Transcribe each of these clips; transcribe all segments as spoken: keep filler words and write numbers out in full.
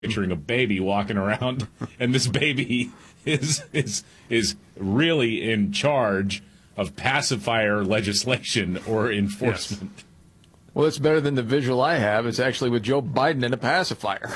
picturing a baby walking around, and this baby is is is really in charge of pacifier legislation or enforcement. Yes. Well, it's better than the visual I have. It's actually with Joe Biden in a pacifier.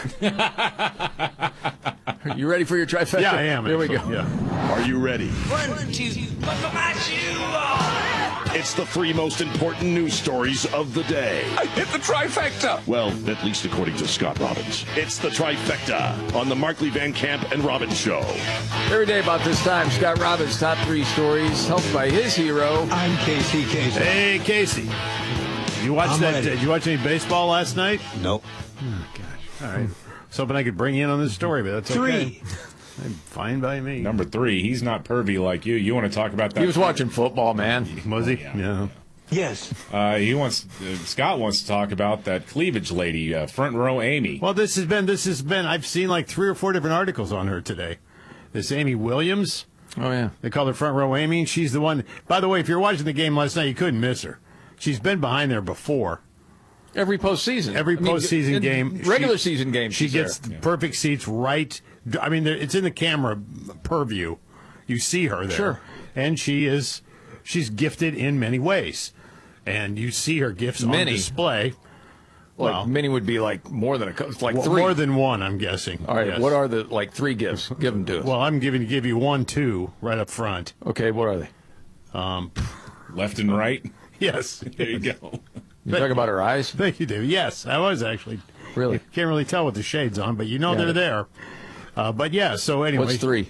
Are you ready for your trifecta? Yeah, I am. Here we go. Yeah. Are you ready? One, two, but for my shoe. It's the three most important news stories of the day. I hit the trifecta. Well, at least according to Scott Robbins. It's the trifecta on the Markley, Van Camp, and Robbins Show. Every day about this time, Scott Robbins' top three stories, helped by his hero. I'm Casey Kasem. Hey, Casey. Did you watch I'm that? ready. Did you watch any baseball last night? Nope. Oh, gosh. All right. I was hoping I could bring you in on this story, but that's okay. Three. Fine by me. Number three, he's not pervy like you. You want to talk about that? He was watching football, man. Was he? Yeah. Yeah. Yes. Uh, he wants. Uh, Scott wants to talk about that cleavage lady, uh, front row Amy. Well, this has been. This has been. I've seen like three or four different articles on her today. This Amy Williams. Oh, yeah. They call her front row Amy. And she's the one. By the way, if you're watching the game last night, you couldn't miss her. She's been behind there before. Every postseason. Every I mean, postseason in game. Regular she, season game. She she's gets there. the perfect seats right. I mean, there- it's in the camera purview. You see her there. Sure. And she is, she's gifted in many ways. And you see her gifts on Many. display. Like, Well, many would be like more than a couple. Like w- three. more than one, I'm guessing. All right. Yes. What are the, like, three gifts? Give them to us. Well, I'm giving give you one, two, right up front. Okay, what are they? Um, Left and right. yes. There you go. You talking about her eyes? Thank you, David. Yes, I was actually. Really? Can't really tell with the shades on, but you know Got they're it. there. Uh, but yeah, so anyway. What's three?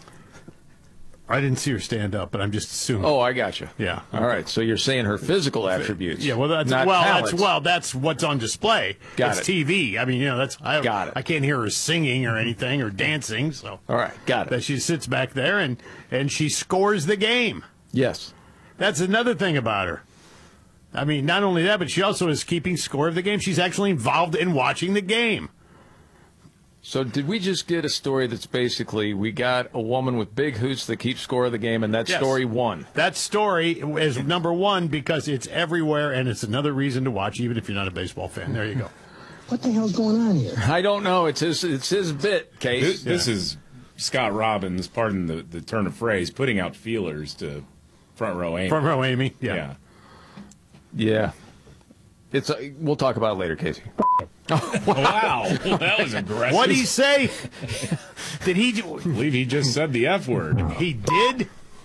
I didn't see her stand up, but I'm just assuming. Oh, I got you. Yeah. All right. So you're saying her physical attributes. Yeah, well, that's not well, talents. that's well, that's what's on display. Got it's it. T V. I mean, you know, that's I, Got it. I can't hear her singing or anything or dancing, so All right. Got that it. she sits back there and and she scores the game. Yes. That's another thing about her. I mean, not only that, but she also is keeping score of the game. She's actually involved in watching the game. So did we just get a story that's basically we got a woman with big hoots that keeps score of the game, and that Yes. story won? That story is number one because it's everywhere, and it's another reason to watch, even if you're not a baseball fan. There you go. What the hell's going on here? I don't know. It's his. It's his bit, Case. This, this is Scott Robbins, pardon the, the turn of phrase, putting out feelers to front row Amy. Front row Amy. Yeah. Yeah. Yeah. It's. A, we'll talk about it later, Casey. Wow, that was aggressive. What did he say? Did he? do- I believe he just said the F word. He did.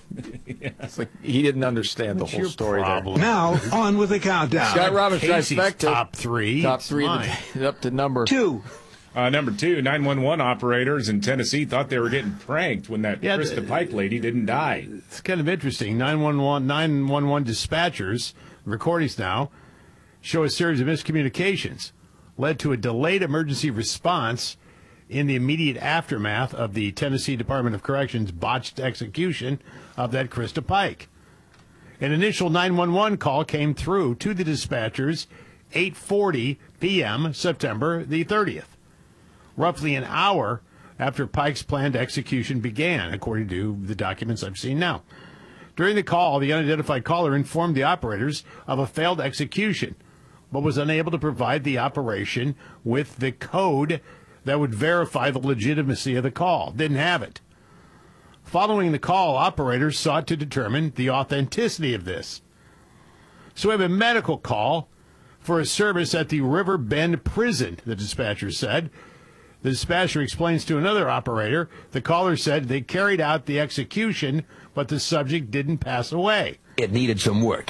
It's like he didn't understand the What's whole your story problem? Now, on with the countdown. Scott Robbins Casey's trifecta. top three. Top three. Mine. Up to number Two. Uh, number two, nine one one operators in Tennessee thought they were getting pranked when that Yeah, Krista the- Pike lady didn't die. It's kind of interesting. nine one one, nine one one dispatchers, recordings now, show a series of miscommunications led to a delayed emergency response in the immediate aftermath of the Tennessee Department of Corrections botched execution of that Krista Pike. An initial nine one one call came through to the dispatchers eight forty p.m. September the thirtieth, roughly an hour after Pike's planned execution began, according to the documents I've seen now. During the call, the unidentified caller informed the operators of a failed execution, but was unable to provide the operation with the code that would verify the legitimacy of the call. Didn't have it. Following the call, operators sought to determine the authenticity of this. So we have a medical call for a service at the River Bend prison, the dispatcher said. The dispatcher explains to another operator, the caller said they carried out the execution, but the subject didn't pass away. It needed some work.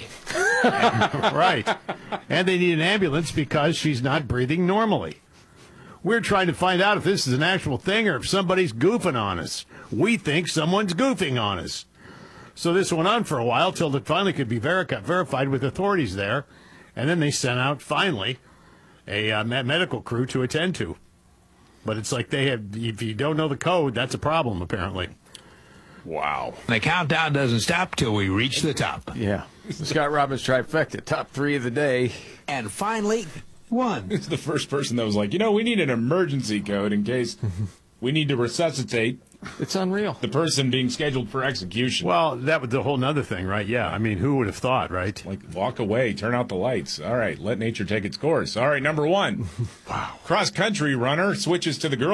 Right. And they need an ambulance because she's not breathing normally. We're trying to find out if this is an actual thing or if somebody's goofing on us. We think someone's goofing on us. So this went on for a while till it finally could be verica- verified with authorities there. And then they sent out, finally, a uh, me- medical crew to attend to. But it's like they have, if you don't know the code, that's a problem, apparently. Wow. The countdown doesn't stop till we reach the top. Yeah. Scott Robbins trifecta, top three of the day. And finally, One. It's the first person that was like, you know, we need an emergency code in case We need to resuscitate It's unreal. the person being scheduled for execution. Well, that was the whole nother thing, right? Yeah. I mean, who would have thought, right? Like, walk away, turn out the lights. All right, let nature take its course. All right, number one. Wow. Cross-country runner switches to the girls'